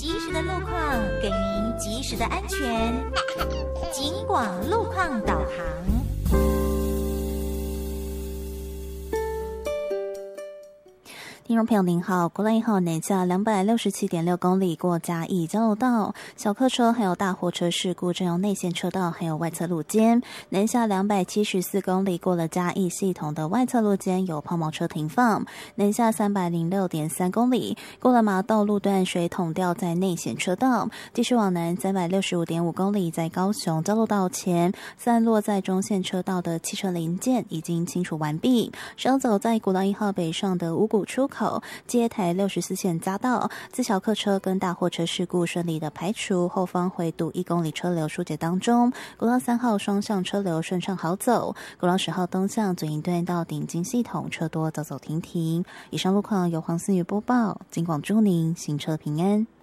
及时的路况，给您及时的安全。警广路况导航。 听众朋友您好，国道1号南下267.6公里过嘉义交流道，小客车还有大货车事故占用内线车道还有外侧路肩。南下274公里过了嘉义系统的外侧路肩有抛锚车停放。南下306.3公里过了麻豆路段水桶吊在内线车道。继续往南365.5公里在高雄交流道前散落在中线车道的汽车零件已经清除完毕。稍走在国道1号北上的五股出口接台64线匝道，自小客车跟大货车事故顺利的排除，后方回堵1公里车流疏解当中。国道3号双向车流顺畅好走，国道10号东向左营段到顶金系统车多走走停停。以上路况由黄思雨播报，警广祝您行车平安。